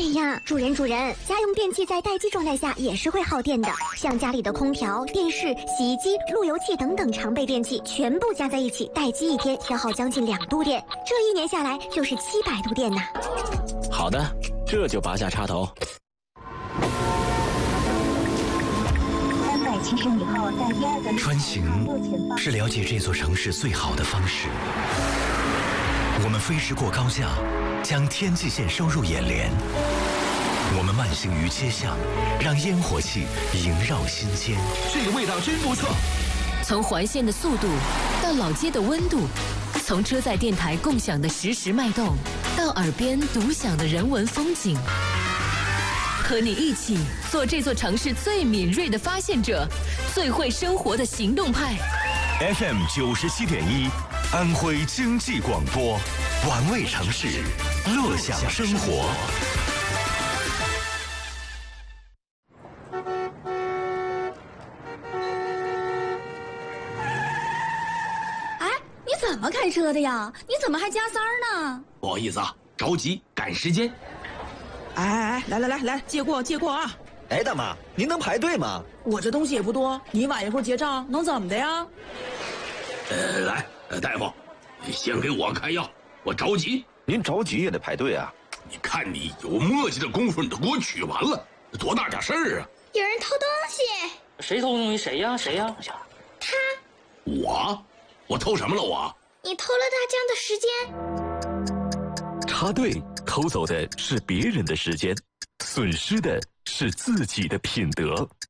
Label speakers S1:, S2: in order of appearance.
S1: 呀，主人，家用电器在待机状态下也是会耗电的，像家里的空调、电视、洗衣机、路由器等等常备电器，全部加在一起，待机1天消耗将近2度电，这1年下来就是700度电呢。
S2: 好的，这就拔下插头。
S3: 370米后，在第2个
S4: 穿行是了解这座城市最好的方式。我们飞驰过高架，将天际线收入眼帘。我们慢行于街巷，让烟火气萦绕心间。
S5: 这个味道真不错。
S6: 从环线的速度到老街的温度，从车载电台共享的实时脉动，到耳边独享的人文风景。和你一起做这座城市最敏锐的发现者，最会生活的行动派。
S4: FM 97.1，安徽经济广播，玩味城市，乐享生活。
S7: 哎，你怎么开车的呀？你怎么还加塞儿呢？
S5: 不好意思啊，着急赶时间。
S8: 哎，来，借过啊！
S9: 哎，大妈，您能排队吗？
S8: 我这东西也不多，你晚一会儿结账能怎么的呀？
S5: 来，大夫，先给我开药，我着急。
S9: 您着急也得排队啊！
S5: 你看你有墨迹的功夫，你都给我取完了，多大点事儿啊！
S1: 有人偷东西，
S10: 谁偷东西？谁呀？
S1: 他。
S5: 我偷什么了我？
S1: 你偷了大江的时间。
S11: 插队偷走的是别人的时间，损失的是自己的品德。